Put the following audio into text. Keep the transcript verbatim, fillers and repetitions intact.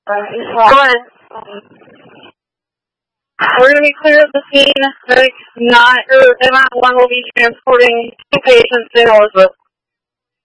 One, um, we're going to be clear of the scene. Medic not, or M I one will be transporting two patients to Elizabeth.